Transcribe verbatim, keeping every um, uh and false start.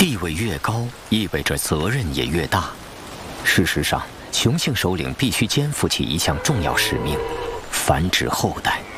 地位越高，意味着责任也越大。事实上，雄性首领必须肩负起一项重要使命：繁殖后代。